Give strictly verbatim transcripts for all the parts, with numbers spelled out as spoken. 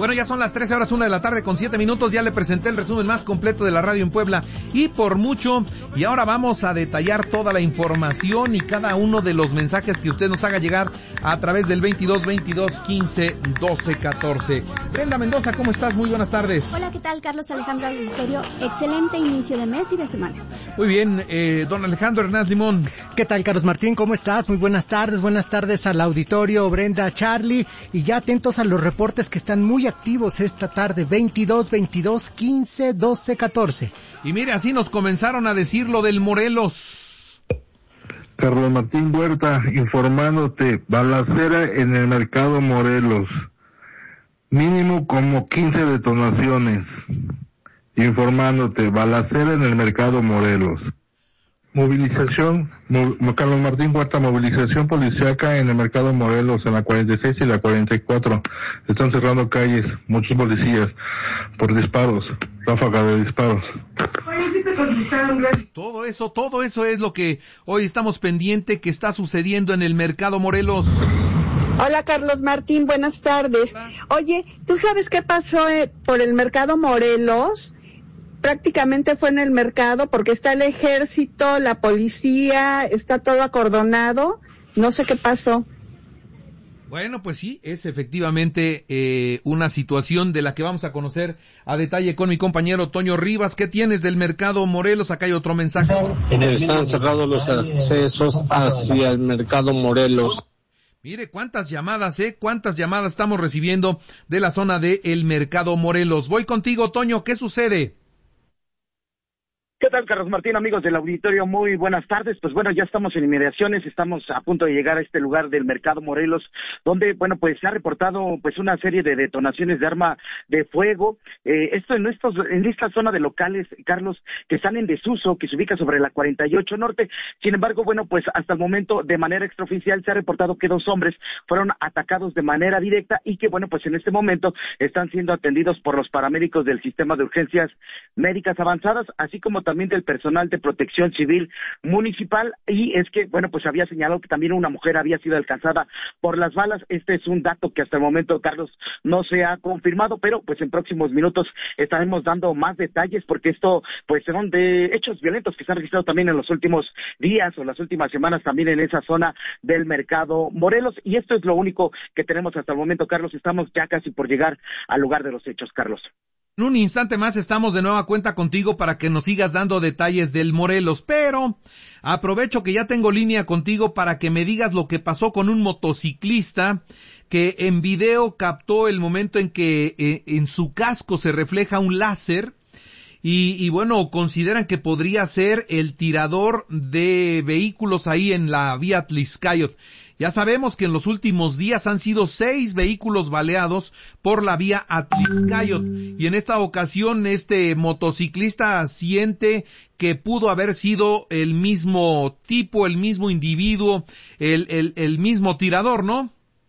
Bueno, ya son las trece horas, una de la tarde con siete minutos, ya le presenté el resumen más completo de la radio en Puebla y por mucho, y ahora vamos a detallar toda la información y cada uno de los mensajes que usted nos haga llegar a través del veintidós veintidós quince doce catorce. Brenda Mendoza, ¿cómo estás? Muy buenas tardes. Hola, ¿qué tal? Carlos Alejandro Auditorio, excelente inicio de mes y de semana. Muy bien, eh, don Alejandro Hernández Limón. ¿Qué tal, Carlos Martín? ¿Cómo estás? Muy buenas tardes, buenas tardes al auditorio, Brenda, Charlie, y ya atentos a los reportes que están muy activos esta tarde, veintidós veintidós quince doce catorce. Y mire, así nos comenzaron a decir lo del Morelos. Carlos Martín Huerta, informándote, balacera en el mercado Morelos, mínimo como quince detonaciones. Informándote, balacera en el mercado Morelos. Movilización, Mo, Carlos Martín Huerta, movilización policíaca en el mercado Morelos, en la cuarenta y seis y la cuarenta y cuatro. Están cerrando calles, muchos policías, por disparos, ráfaga de disparos. Todo eso, todo eso es lo que hoy estamos pendiente que está sucediendo en el mercado Morelos. Hola, Carlos Martín, buenas tardes. Oye, ¿tú sabes qué pasó eh, por el mercado Morelos? Prácticamente fue en el mercado porque está el ejército, la policía, está todo acordonado, no sé qué pasó. Bueno, pues sí, es efectivamente eh, una situación de la que vamos a conocer a detalle con mi compañero Toño Rivas. ¿Qué tienes del mercado Morelos? Acá hay otro mensaje. Están cerrados los accesos hacia el mercado Morelos. Mire cuántas llamadas, ¿eh? Cuántas llamadas estamos recibiendo de la zona de el mercado Morelos. Voy contigo, Toño, ¿qué sucede? ¿Qué tal, Carlos Martín, amigos del auditorio? Muy buenas tardes. Pues bueno, ya estamos en inmediaciones, estamos a punto de llegar a este lugar del mercado Morelos, donde, bueno, pues se ha reportado pues una serie de detonaciones de arma de fuego. Eh, esto en estos, en esta zona de locales, Carlos, que están en desuso, que se ubica sobre la cuarenta y ocho Norte. Sin embargo, bueno, pues hasta el momento, de manera extraoficial, se ha reportado que dos hombres fueron atacados de manera directa y que, bueno, pues en este momento están siendo atendidos por los paramédicos del sistema de urgencias médicas avanzadas, así como también también del personal de protección civil municipal, y es que, bueno, pues había señalado que también una mujer había sido alcanzada por las balas. Este es un dato que hasta el momento, Carlos, no se ha confirmado, pero pues en próximos minutos estaremos dando más detalles, porque esto, pues son de hechos violentos que se han registrado también en los últimos días o las últimas semanas también en esa zona del mercado Morelos, y esto es lo único que tenemos hasta el momento, Carlos. Estamos ya casi por llegar al lugar de los hechos, Carlos. En un instante más estamos de nueva cuenta contigo para que nos sigas dando detalles del Morelos, pero aprovecho que ya tengo línea contigo para que me digas lo que pasó con un motociclista que en video captó el momento en que eh, en su casco se refleja un láser y, y bueno, consideran que podría ser el tirador de vehículos ahí en la vía Tlixcayot. Ya sabemos que en los últimos días han sido seis vehículos baleados por la vía Tlixcayot, y en esta ocasión este motociclista siente que pudo haber sido el mismo tipo, el mismo individuo, el, el, el mismo tirador, ¿no?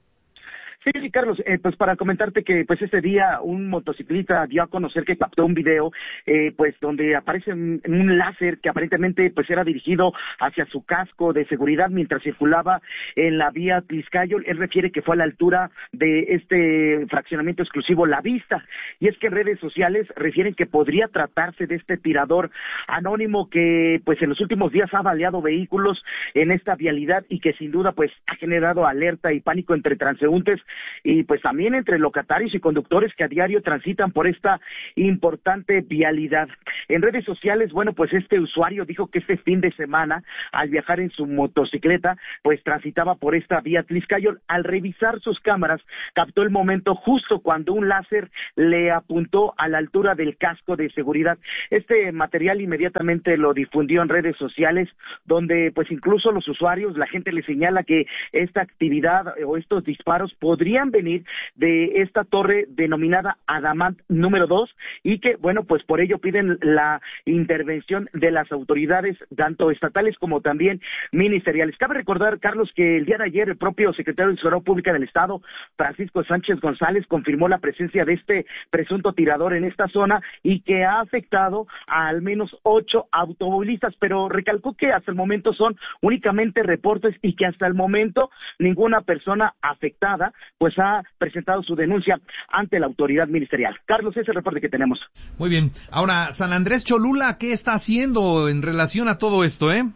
Sí, sí, Carlos, eh, pues para comentarte que pues ese día un motociclista dio a conocer que captó un video, eh, pues donde aparece un, un láser que aparentemente pues era dirigido hacia su casco de seguridad mientras circulaba en la vía Tlixcayot. Él refiere que fue a la altura de este fraccionamiento exclusivo La Vista, y es que en redes sociales refieren que podría tratarse de este tirador anónimo que pues en los últimos días ha baleado vehículos en esta vialidad y que sin duda pues ha generado alerta y pánico entre transeúntes y pues también entre locatarios y conductores que a diario transitan por esta importante vialidad. En redes sociales, bueno, pues este usuario dijo que este fin de semana, al viajar en su motocicleta, pues transitaba por esta vía Tlixcayot. Al revisar sus cámaras, captó el momento justo cuando un láser le apuntó a la altura del casco de seguridad. Este material inmediatamente lo difundió en redes sociales, donde pues incluso los usuarios, la gente le señala que esta actividad o estos disparos podrían venir de esta torre denominada Adamant número dos, y que, bueno, pues por ello piden la intervención de las autoridades, tanto estatales como también ministeriales. Cabe recordar, Carlos, que el día de ayer el propio secretario de Seguridad Pública del Estado, Francisco Sánchez González, confirmó la presencia de este presunto tirador en esta zona y que ha afectado a al menos ocho automovilistas, pero recalcó que hasta el momento son únicamente reportes y que hasta el momento ninguna persona afectada pues ha presentado su denuncia ante la autoridad ministerial. Carlos, ese es el reporte que tenemos. Muy bien. Ahora, San Andrés Cholula, ¿qué está haciendo en relación a todo esto, eh?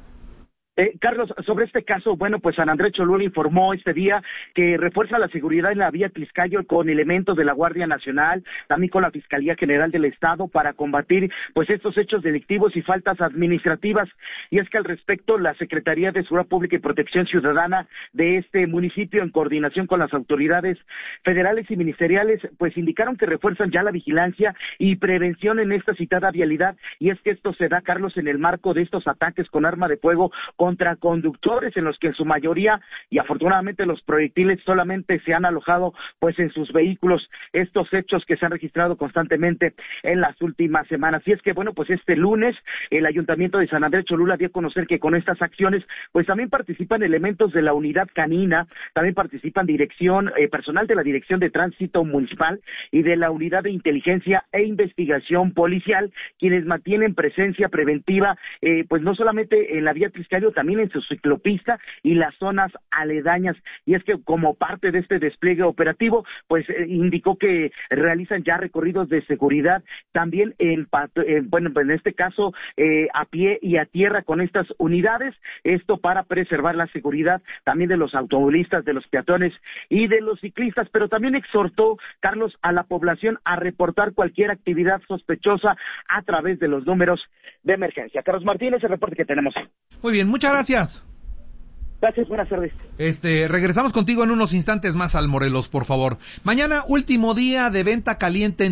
Eh, Carlos, sobre este caso, bueno, pues San Andrés Cholula informó este día que refuerza la seguridad en la vía Tliscayo con elementos de la Guardia Nacional, también con la Fiscalía General del Estado para combatir pues estos hechos delictivos y faltas administrativas. Y es que al respecto, la Secretaría de Seguridad Pública y Protección Ciudadana de este municipio, en coordinación con las autoridades federales y ministeriales, pues indicaron que refuerzan ya la vigilancia y prevención en esta citada vialidad. Y es que esto se da, Carlos, en el marco de estos ataques con arma de fuego contra conductores, en los que en su mayoría, y afortunadamente los proyectiles solamente se han alojado pues en sus vehículos, estos hechos que se han registrado constantemente en las últimas semanas. Y es que bueno, pues este lunes el Ayuntamiento de San Andrés Cholula dio a conocer que con estas acciones pues también participan elementos de la unidad canina, también participan dirección, eh, personal de la Dirección de Tránsito Municipal y de la Unidad de Inteligencia e Investigación Policial, quienes mantienen presencia preventiva eh, pues no solamente en la vía Tliscayo, también en su ciclopista y las zonas aledañas. Y es que como parte de este despliegue operativo, pues eh, indicó que realizan ya recorridos de seguridad también en, eh, bueno, en este caso eh, a pie y a tierra con estas unidades, esto para preservar la seguridad también de los automovilistas, de los peatones y de los ciclistas, pero también exhortó, Carlos, a la población a reportar cualquier actividad sospechosa a través de los números de emergencia. Carlos Martínez, el reporte que tenemos. Muy bien, muchas gracias. Gracias, buenas tardes. Este, regresamos contigo en unos instantes más al Morelos, por favor. Mañana, último día de venta caliente en...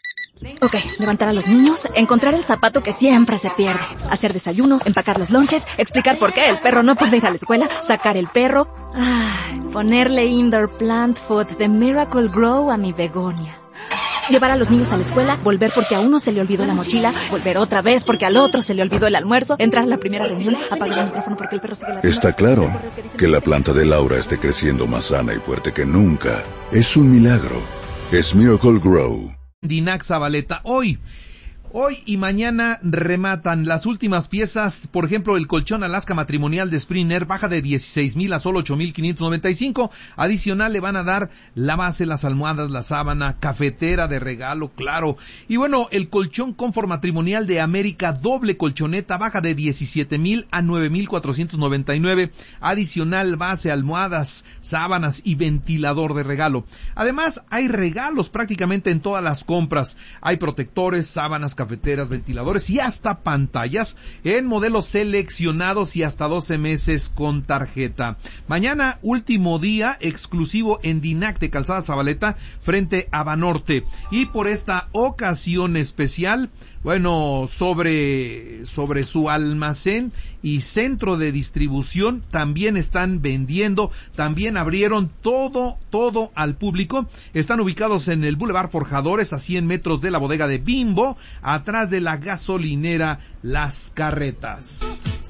Ok, levantar a los niños, encontrar el zapato que siempre se pierde, hacer desayuno, empacar los lonches, explicar por qué el perro no puede ir a la escuela, sacar el perro, ay, ponerle indoor plant food de Miracle Grow a mi begonia. Llevar a los niños a la escuela, volver porque a uno se le olvidó la mochila, volver otra vez porque al otro se le olvidó el almuerzo, entrar a la primera reunión, apagar el micrófono porque el perro sigue ladrando. Está claro que la planta de Laura esté creciendo más sana y fuerte que nunca. Es un milagro. Es Miracle Grow. Dinac Zabaleta, hoy... Hoy y mañana rematan las últimas piezas. Por ejemplo, el colchón Alaska matrimonial de Springer baja de dieciséis mil a solo ocho mil quinientos noventa y cinco. Adicional le van a dar la base, las almohadas, la sábana, cafetera de regalo, claro. Y bueno, el colchón Confort matrimonial de América doble colchoneta baja de diecisiete mil a nueve mil cuatrocientos noventa y nueve. Adicional base, almohadas, sábanas y ventilador de regalo. Además, hay regalos prácticamente en todas las compras. Hay protectores, sábanas, cafeteras, ventiladores y hasta pantallas en modelos seleccionados y hasta doce meses con tarjeta. Mañana, último día exclusivo en Dinac de Calzada Zabaleta frente a Banorte. Y por esta ocasión especial, bueno, sobre, sobre su almacén y centro de distribución también están vendiendo, también abrieron todo, todo al público. Están ubicados en el Boulevard Forjadores a cien metros de la bodega de Bimbo, atrás de la gasolinera Las Carretas.